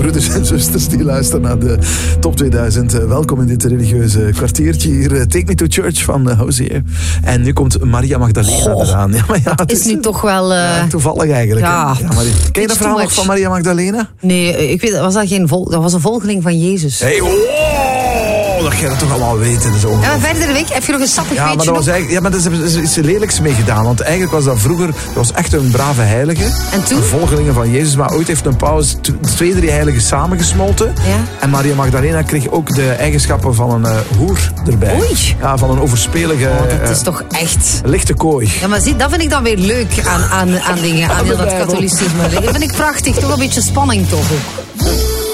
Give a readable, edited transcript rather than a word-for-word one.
broeders en zusters die luisteren naar de Top 2000. Welkom in dit religieuze kwartiertje hier. Take Me to Church van Hozier. En nu komt Maria Magdalena eraan. Ja, maar ja, het is nu toch wel... toevallig eigenlijk. Ja, ken je dat verhaal nog van Maria Magdalena? Nee, ik weet, dat was een volgeling van Jezus. Hey, dat ga je dat toch allemaal weten. Ja, maar verder de week heb je nog een sappig weetje maar dat is iets lelijks mee gedaan. Want eigenlijk was dat vroeger... Dat was echt een brave heilige. En toen? Een volgelingen van Jezus. Maar ooit heeft een paus 2, 3 heiligen samengesmolten. Ja. En Maria Magdalena kreeg ook de eigenschappen van een hoer erbij. Oei. Ja, van een overspelige... dat is toch echt... lichte kooi. Ja, maar zie, dat vind ik dan weer leuk aan dingen. Aan heel dat katholicisme. Dat vind ik prachtig. Toch een beetje spanning toch ook.